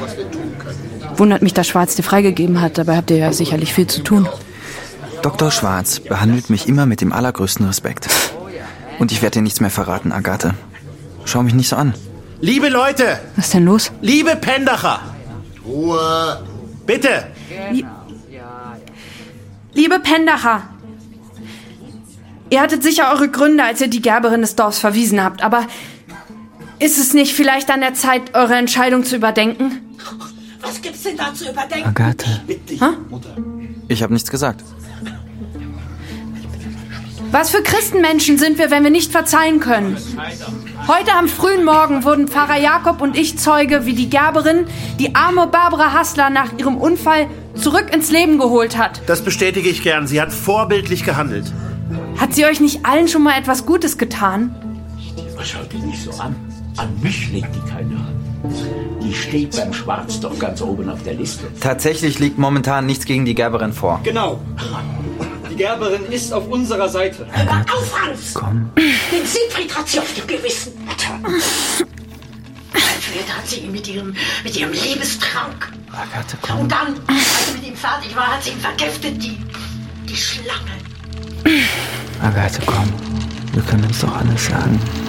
Wundert mich, dass Schwarz dir freigegeben hat. Dabei habt ihr ja sicherlich viel zu tun. Dr. Schwarz behandelt mich immer mit dem allergrößten Respekt. Und ich werde dir nichts mehr verraten, Agathe. Schau mich nicht so an. Liebe Leute! Was ist denn los? Liebe Pendacher! Ruhe! Bitte! Liebe Pendacher, ihr hattet sicher eure Gründe, als ihr die Gerberin des Dorfs verwiesen habt, aber ist es nicht vielleicht an der Zeit, eure Entscheidung zu überdenken? Was gibt's denn da zu überdenken? Agathe. Mutter. Ich habe nichts gesagt. Was für Christenmenschen sind wir, wenn wir nicht verzeihen können? Heute am frühen Morgen wurden Pfarrer Jakob und ich Zeuge, wie die Gerberin die arme Barbara Hassler nach ihrem Unfall zurück ins Leben geholt hat. Das bestätige ich gern. Sie hat vorbildlich gehandelt. Hat sie euch nicht allen schon mal etwas Gutes getan? Schau dich nicht so an. An mich legt die keine Hand. Die steht beim Schwarz doch ganz oben auf der Liste. Tatsächlich liegt momentan nichts gegen die Gerberin vor. Genau. Die Gerberin ist auf unserer Seite. Hör auf, Hans! Komm. Den Siegfried hat sie auf dem Gewissen. Vielleicht hat sie ihn mit ihrem Liebestrank. Agathe, komm. Und dann, als sie mit ihm fertig war, hat sie ihn vergiftet, die Schlange. Agathe, komm. Wir können uns doch alles sagen.